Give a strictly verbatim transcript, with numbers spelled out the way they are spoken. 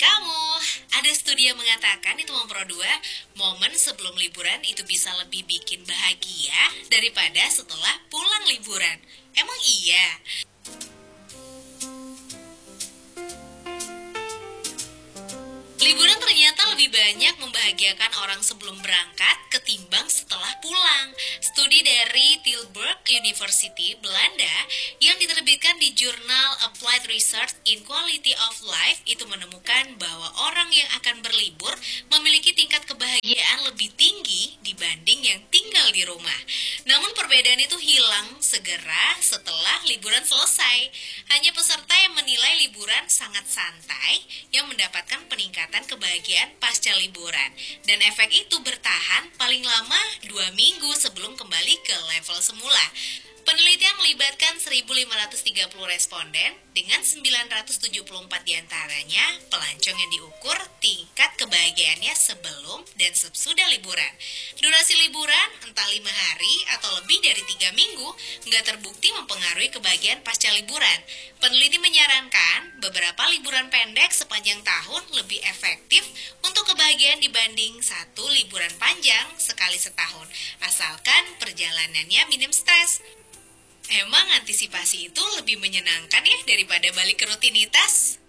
kamu. Ada studi yang mengatakan itu Mempro dua, momen sebelum liburan itu bisa lebih bikin bahagia daripada setelah pulang liburan. Emang iya? Liburan ternyata lebih banyak membahagiakan orang sebelum berangkat ketimbang setelah pulang. Studi dari Tilburg University, Belanda, yang diterbitkan di jurnal Applied Research in Quality of Life itu menemukan bahwa orang yang akan berlibur memiliki tingkat kebahagiaan lebih tinggi dibanding yang tinggal di rumah. Namun perbedaan itu hilang segera setelah liburan selesai. Hanya peserta yang menilai liburan sangat santai yang mendapatkan peningkatan kebahagiaan pasca liburan, dan efek itu bertahan paling lama dua minggu sebelum kembali ke level semula. Penelitian melibatkan seribu lima ratus tiga puluh responden dengan sembilan ratus tujuh puluh empat diantaranya pelancong yang diukur tingkat kebahagiaannya sebelum dan sesudah liburan. Durasi liburan entah lima hari atau lebih dari tiga minggu nggak terbukti mempengaruhi kebahagiaan pasca liburan. Peneliti menyarankan beberapa liburan pendek sepanjang tahun lebih efektif untuk kebahagiaan dibanding satu liburan panjang sekali setahun, asalkan perjalanannya minim stres. Emang antisipasi itu lebih menyenangkan ya daripada balik ke rutinitas?